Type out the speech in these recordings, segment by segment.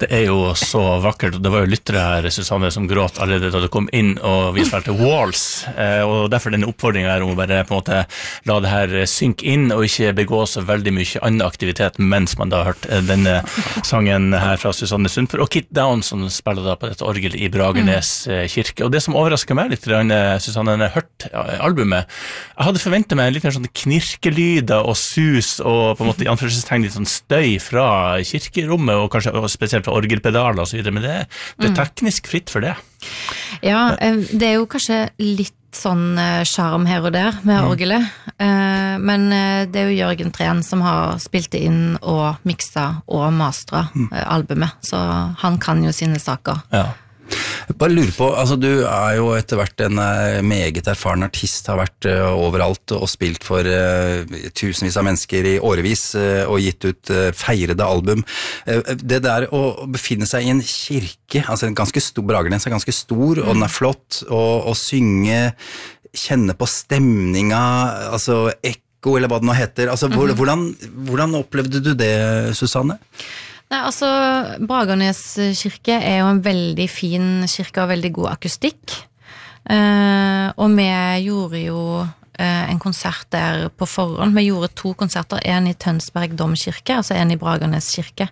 Det jo så vakkert, og det var jo lyttere her, Susanne, som gråt allerede da du kom inn og vi spilte Walls, og derfor denne oppfordringen her om å bare på en måte la det her synke inn og ikke begå så veldig mye annen aktivitet mens man da har hørt denne sangen her fra Susanne Sundfør, og Kit Down som spiller da på dette orgel i Bragernes kirke. Og det som overrasket meg litt, Susanne, når jeg hørte albumet, jeg hadde forventet meg litt mer sånn knirkelyder og sus og på en måte i anførselstegn litt sånn støy fra kirkerommet og kanskje spesielt fra orgelpedaler og så videre, men det teknisk fritt for det. Ja, det jo kanskje litt sånn charm her og der med orgelet, men det jo Jørgen Tren som har spilt det inn og mikset og mastret albumet, så han kan jo sine saker. Ja. Jeg bare lurer på, altså du jo etter hvert en meget erfaren artist, har vært overalt og spilt for tusenvis av mennesker i årevis og gitt ut feirede album. Det der å befinne seg i en kirke, altså en ganske stor, Bragernes ganske stor, og den flott, og synge, kjenne på stemninga, altså ekko eller hva det nå heter, altså hvordan opplevde du det, Susanne? Nei, altså, Bragernes kirke jo en veldig fin kirke og veldig god akustikk. Og vi gjorde jo en konsert der på forhånd. Vi gjorde 2 konserter, en i Tønsberg Domkirke, altså en i Bragernes kirke.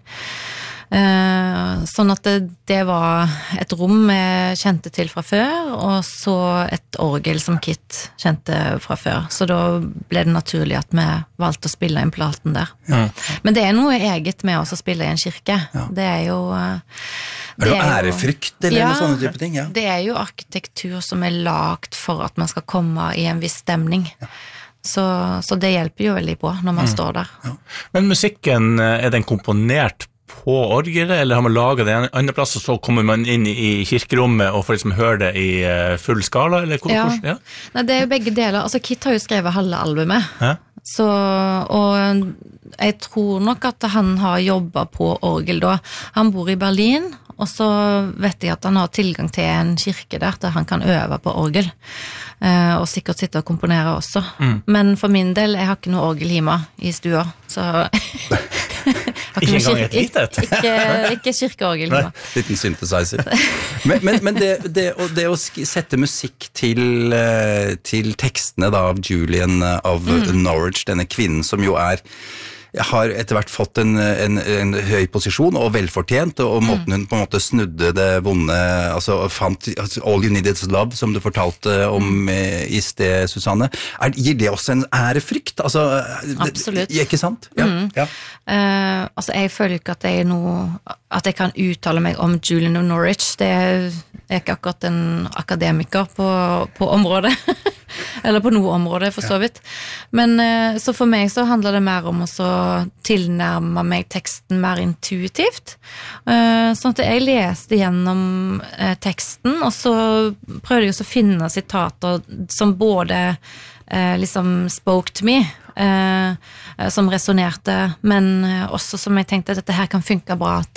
Sånn at det var et rom jeg kjente til fra før, og så et orgel som Kit kjente fra før. Så da ble det naturlig at vi valgte å spille inn platen der. Ja. Men det noe eget med oss å spille i en kirke. Ja. Det jo... det ærefrykt eller noe sånne type ting? Ja. Det jo arkitektur som lagt for at man skal komme i en viss stemning. Ja. Så det hjelper jo veldig på når man står der. Ja. Men musikken, den komponert på orgelet, eller har man laget det en annen plass, og så kommer man inn i kirkerommet og får liksom høre det i full skala, eller hvordan? Ja. Nei, det jo begge deler. Altså, Kit har jo skrevet halve albumet. Hæ? Så, og jeg tror nok at han har jobbet på orgel da. Han bor i Berlin, og så vet jeg at han har tilgang til en kirke der han kan øve på orgel. Og sikkert sitte og komponere også. Men for min del, jeg har ikke noe orgel hjemme i stua, så... Ikke engang et litet? Ikke kirkeorgel. Nei, liten synthesizer. Men det å sette musikk til tekstene da, av Julian of Norwich, denne kvinnen som jo har etter hvert fått en høy posisjon og velfortjent, og måten hun på en måte snudde det vonde, altså fant All You Need Is Love, som du fortalte om i sted, Susanne. Gir det også en ærefrykt? Altså, absolutt. Ikke sant? Ja. Ja. Altså, jeg føler ikke at det noe, at jeg kan uttale meg om Julian of Norwich. Det ikke akkurat en akademiker på området. Eller på noe område, for så vidt. Men så for meg så handler det mer om å så tilnærme meg teksten mer intuitivt. Sånn at jeg leste gjennom teksten, og så prøvde jeg også å finne sitater som både liksom spoke to me, som resonerte, men også som jeg tenkte at dette her kan funke bra